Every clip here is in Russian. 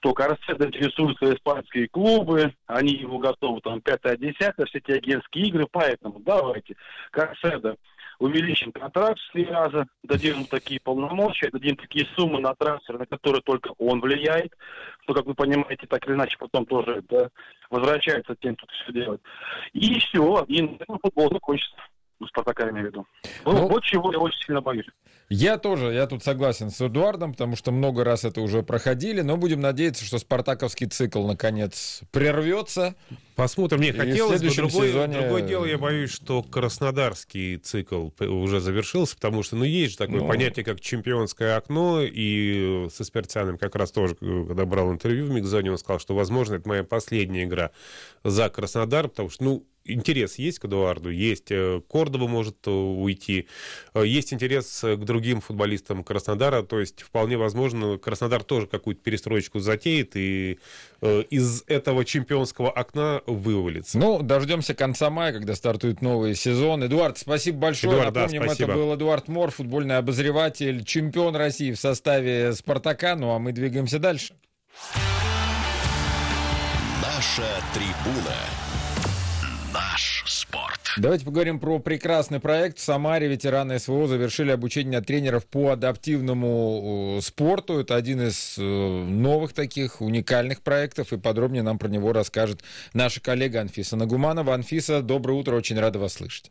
что Карседо интересуются испанские клубы, они его готовы там 5-10, все эти агентские игры, поэтому давайте Карседо увеличим контракт в 3 раза, дадим ему такие полномочия, дадим такие суммы на трансфер, на которые только он влияет, что, как вы понимаете, так или иначе потом тоже это возвращается тем, кто все делает. И все, и на этом футбол закончится. У Спартака, я имею в виду. Вот чего я очень сильно боюсь. Я тут согласен с Эдуардом, потому что много раз это уже проходили, но будем надеяться, что спартаковский цикл наконец прервется. Посмотрим. Мне хотелось бы. Другое сезоне... дело, я боюсь, что краснодарский цикл уже завершился, потому что, есть же такое понятие, как чемпионское окно, и с Эспертианом как раз тоже, когда брал интервью в Мигзоне, он сказал, что, возможно, это моя последняя игра за Краснодар, потому что, интерес есть к Эдуарду, есть. Кордоба может уйти. Есть интерес к другим футболистам Краснодара. То есть, вполне возможно, Краснодар тоже какую-то перестроечку затеет и из этого чемпионского окна вывалится. Дождемся конца мая, когда стартует новый сезон. Эдуард, спасибо большое. Эдуард, напомним, спасибо. Это был Эдуард Мор, футбольный обозреватель, чемпион России в составе «Спартака». А мы двигаемся дальше. Наша трибуна. Наш спорт. Давайте поговорим про прекрасный проект. В Самаре ветераны СВО завершили обучение тренеров по адаптивному спорту. Это один из новых таких уникальных проектов, и подробнее нам про него расскажет наша коллега Анфиса Нагуманова. Анфиса, доброе утро, очень рада вас слышать.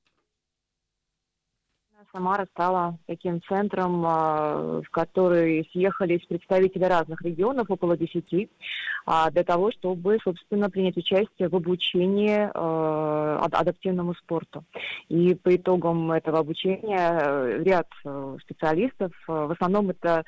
Самара стала таким центром, в который съехались представители разных регионов, около 10, для того, чтобы, собственно, принять участие в обучении адаптивному спорту. И по итогам этого обучения ряд специалистов, в основном это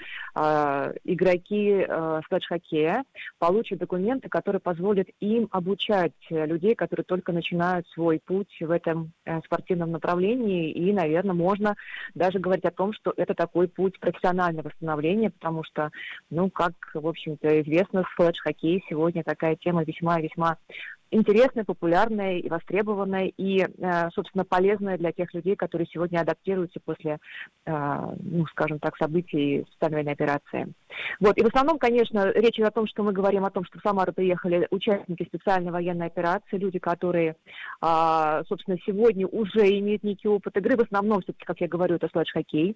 игроки слэдж-хоккея, получат документы, которые позволят им обучать людей, которые только начинают свой путь в этом спортивном направлении. И, наверное, можно даже говорить о том, что это такой путь профессионального становления, потому что, как, в общем-то, известно, слэдж-хоккей сегодня такая тема весьма-весьма интересная, популярная и востребованная, и, собственно, полезная для тех людей, которые сегодня адаптируются после, скажем так, событий специальной военной операции. И в основном, конечно, речь идет о том, что мы говорим о том, что в Самару приехали участники специальной военной операции, люди, которые, собственно, сегодня уже имеют некий опыт игры, в основном, все-таки, как я говорю, это слэдж-хоккей,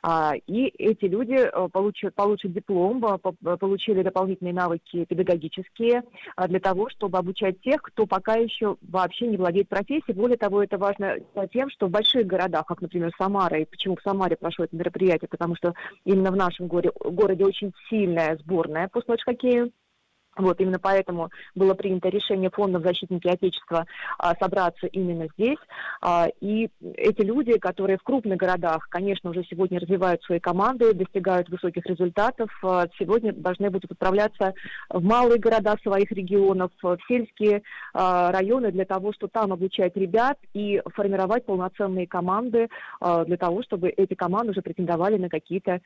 и эти люди получат диплом, получили дополнительные навыки педагогические для того, чтобы обучать тех, кто пока еще вообще не владеет профессией. Более того, это важно тем, что в больших городах, как, например, Самара, и почему в Самаре прошло это мероприятие, потому что именно в нашем городе очень сильная сборная по слэдж-хоккею. Именно поэтому было принято решение фондом «Защитники Отечества» собраться именно здесь. И эти люди, которые в крупных городах, конечно, уже сегодня развивают свои команды, достигают высоких результатов, сегодня должны будут отправляться в малые города своих регионов, в сельские районы для того, чтобы там обучать ребят и формировать полноценные команды для того, чтобы эти команды уже претендовали на какие-то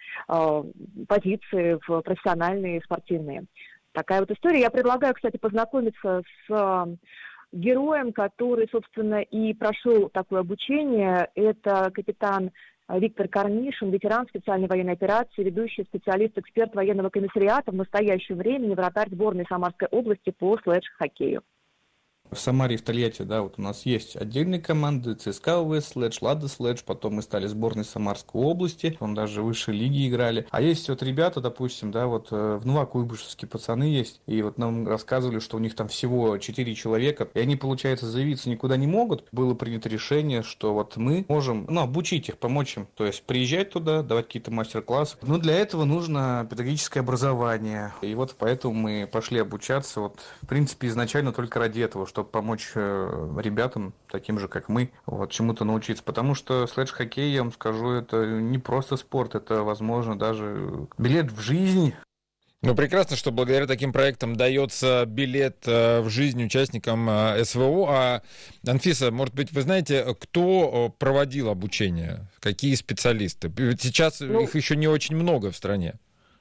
позиции в профессиональные, спортивные. Такая история. Я предлагаю, кстати, познакомиться с героем, который, собственно, и прошел такое обучение. Это капитан Виктор Корнишин, ветеран специальной военной операции, ведущий специалист-эксперт военного комиссариата в настоящее время, вратарь сборной Самарской области по слэдж-хоккею. В Самаре и в Тольятти, у нас есть отдельные команды, ЦСКА УВ Следж, Лада Следж, потом мы стали сборной Самарской области, он даже в высшей лиге играли. А есть ребята, допустим, в Новокуйбышевске пацаны есть, и нам рассказывали, что у них там всего 4 человека, и они, получается, заявиться никуда не могут. Было принято решение, что мы можем, обучить их, помочь им, то есть приезжать туда, давать какие-то мастер-классы. Но для этого нужно педагогическое образование, и поэтому мы пошли обучаться, в принципе, изначально только ради этого, чтобы помочь ребятам, таким же, как мы, чему-то научиться. Потому что слэдж-хоккей, я вам скажу, это не просто спорт, это, возможно, даже билет в жизнь. Прекрасно, что благодаря таким проектам дается билет в жизнь участникам СВО. Анфиса, может быть, вы знаете, кто проводил обучение? Какие специалисты? Ведь сейчас их еще не очень много в стране.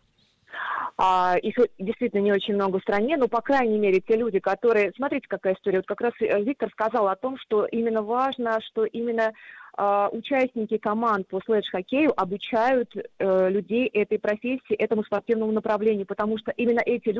Их действительно не очень много в стране, но, по крайней мере, те люди, которые... Смотрите, какая история. Как раз Виктор сказал о том, что именно важно, что именно участники команд по слэдж-хоккею обучают людей этой профессии, этому спортивному направлению, потому что именно эти люди